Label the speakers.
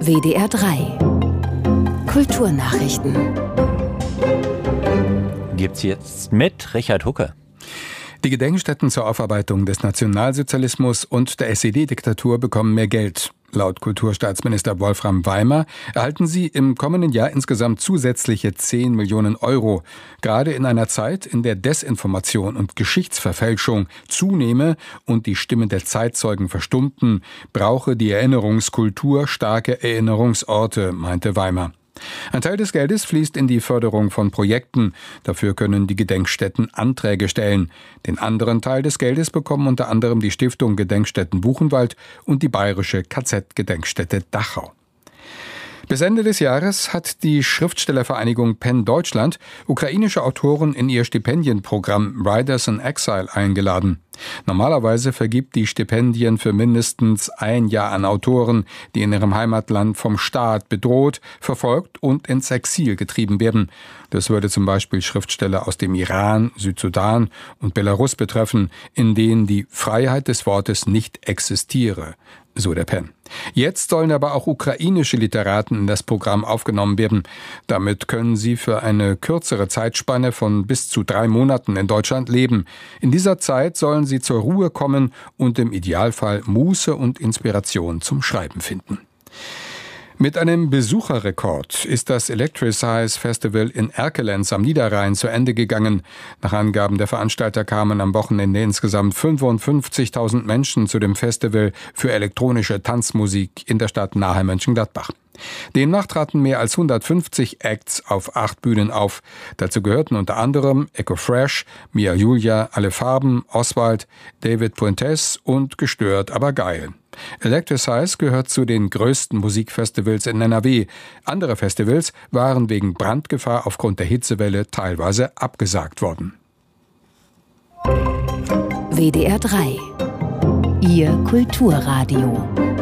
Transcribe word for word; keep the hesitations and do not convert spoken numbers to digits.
Speaker 1: W D R drei Kulturnachrichten.
Speaker 2: Gibt's jetzt mit Richard Hucke.
Speaker 3: Die Gedenkstätten zur Aufarbeitung des Nationalsozialismus und der S E D-Diktatur bekommen mehr Geld. Laut Kulturstaatsminister Wolfram Weimer erhalten sie im kommenden Jahr insgesamt zusätzliche zehn Millionen Euro. Gerade in einer Zeit, in der Desinformation und Geschichtsverfälschung zunehme und die Stimmen der Zeitzeugen verstummten, brauche die Erinnerungskultur starke Erinnerungsorte, meinte Weimer. Ein Teil des Geldes fließt in die Förderung von Projekten. Dafür können die Gedenkstätten Anträge stellen. Den anderen Teil des Geldes bekommen unter anderem die Stiftung Gedenkstätten Buchenwald und die bayerische K Z-Gedenkstätte Dachau. Bis Ende des Jahres hat die Schriftstellervereinigung PEN Deutschland ukrainische Autoren in ihr Stipendienprogramm Writers in Exile eingeladen. Normalerweise vergibt die Stipendien für mindestens ein Jahr an Autoren, die in ihrem Heimatland vom Staat bedroht, verfolgt und ins Exil getrieben werden. Das würde zum Beispiel Schriftsteller aus dem Iran, Südsudan und Belarus betreffen, in denen die Freiheit des Wortes nicht existiere, so der PEN. Jetzt sollen aber auch ukrainische Literaten in das Programm aufgenommen werden. Damit können sie für eine kürzere Zeitspanne von bis zu drei Monaten in Deutschland leben. In dieser Zeit sollen sie zur Ruhe kommen und im Idealfall Muße und Inspiration zum Schreiben finden. Mit einem Besucherrekord ist das Electricize Festival in Erkelenz am Niederrhein zu Ende gegangen. Nach Angaben der Veranstalter kamen am Wochenende insgesamt fünfundfünfzigtausend Menschen zu dem Festival für elektronische Tanzmusik in der Stadt Nahe-Mönchengladbach. Demnach traten mehr als hundertfünfzig Acts auf acht Bühnen auf. Dazu gehörten unter anderem Echo Fresh, Mia Julia, Alle Farben, Oswald, David Puentes und Gestört, aber geil. Electricize gehört zu den größten Musikfestivals in N R W. Andere Festivals waren wegen Brandgefahr aufgrund der Hitzewelle teilweise abgesagt worden.
Speaker 1: W D R drei Ihr Kulturradio.